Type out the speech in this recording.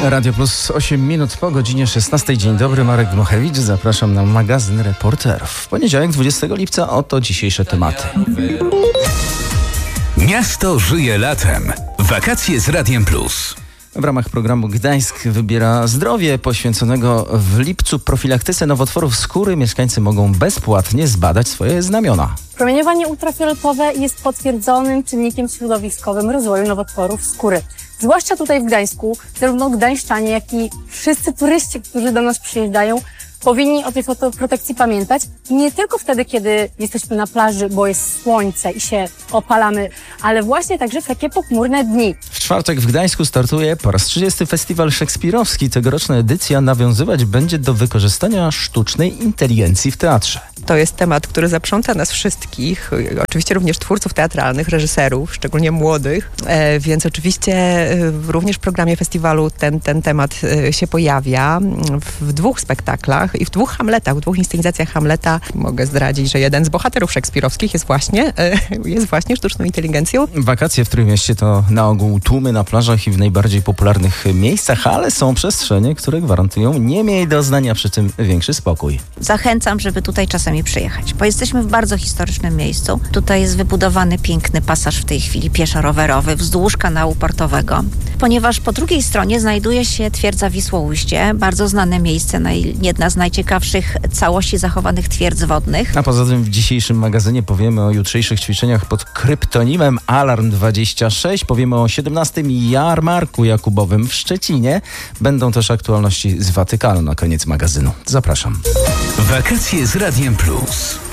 Radio Plus 8 minut po godzinie 16. Dzień dobry, Marek Dmochewicz. Zapraszam na magazyn Reporterów. W poniedziałek 20 lipca oto dzisiejsze tematy. Miasto żyje latem. Wakacje z Radiem Plus. W ramach programu Gdańsk wybiera zdrowie poświęconego w lipcu profilaktyce nowotworów skóry mieszkańcy mogą bezpłatnie zbadać swoje znamiona. Promieniowanie ultrafioletowe jest potwierdzonym czynnikiem środowiskowym rozwoju nowotworów skóry. Zwłaszcza tutaj w Gdańsku, zarówno gdańszczanie, jak i wszyscy turyści, którzy do nas przyjeżdżają, powinni o tej fotoprotekcji pamiętać. Nie tylko wtedy, kiedy jesteśmy na plaży, bo jest słońce i się opalamy, ale właśnie także w takie pochmurne dni. W czwartek w Gdańsku startuje po raz 30. Festiwal Szekspirowski. Tegoroczna edycja nawiązywać będzie do wykorzystania sztucznej inteligencji w teatrze. To jest temat, który zaprząta nas wszystkich, oczywiście również twórców teatralnych, reżyserów, szczególnie młodych, więc oczywiście również w programie festiwalu ten temat się pojawia w dwóch spektaklach i w dwóch Hamletach, w dwóch inscenizacjach Hamleta. Mogę zdradzić, że jeden z bohaterów szekspirowskich jest właśnie sztuczną inteligencją. Wakacje w Trójmieście to na ogół tłumy na plażach i w najbardziej popularnych miejscach, ale są przestrzenie, które gwarantują nie mniej doznania, przy tym większy spokój. Zachęcam, żeby tutaj czasami przyjechać, bo jesteśmy w bardzo historycznym miejscu. Tutaj jest wybudowany piękny pasaż w tej chwili pieszo-rowerowy wzdłuż kanału portowego, ponieważ po drugiej stronie znajduje się twierdza Wisłoujście, bardzo znane miejsce, jedna z najciekawszych całości zachowanych twierdz wodnych. A poza tym w dzisiejszym magazynie powiemy o jutrzejszych ćwiczeniach pod kryptonimem Alarm 26. Powiemy o 17. jarmarku jakubowym w Szczecinie. Będą też aktualności z Watykanu na koniec magazynu. Zapraszam. Wakacje z Radiem Plus.